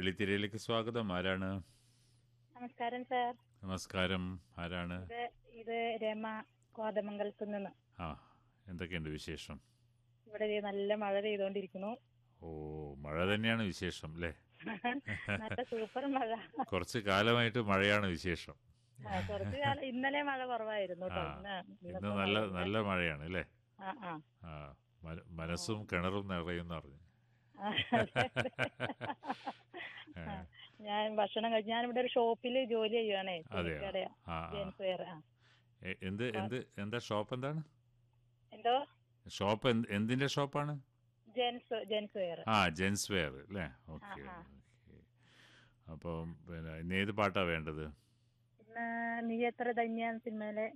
വെള്ളിത്തിരയിലേക്ക് സ്വാഗതം. ആരാണ്? നമസ്കാരം സാർ. നമസ്കാരം. ആരാണ്? ഇത് രമ കോതമംഗലത്ത് നിന്ന്. ആ, എന്തൊക്കെയുണ്ട് വിശേഷം? ഇവിടെ ദേ നല്ല മഴ പെയ്തോണ്ടിരിക്കുന്നു. ഓ, മഴ തന്നെയാണ് വിശേഷം അല്ലേ? നല്ല സൂപ്പർ മഴ. കുറച്ച് കാലമായിട്ട് മഴയാണ് വിശേഷം. കുറച്ചു കാലം ഇന്നലെ മഴ കുറവായിരുന്നു ആ, കേട്ടോ. ഇന്ന് നല്ല നല്ല മഴയാണ് അല്ലേ? ആ. ആ, മനസ്സും കിണറും നിറയുമെന്ന് പറഞ്ഞു. ഞാൻ ഭക്ഷണം കഴിച്ചു. ഞാനിവിടെ ഒരു ഷോപ്പിൽ ജോലി ചെയ്യുവാണേ. അതെയോ? ആ, ജെൻസ് വെയർ. എന്താ ഷോപ്പ്? എന്താണ് എന്തോ ഷോപ്പ്? എന്തിന്റെ ഷോപ്പാണ്? Gents wear. ആ, ജെൻസ് വെയർ അല്ലേ? ഓക്കെ. അപ്പം പിന്നെ ഇന്ന് ഏത് പാട്ടാ വേണ്ടത്? ഇന്ന് നീ എത്ര ധന്യ സിനിമയിലെ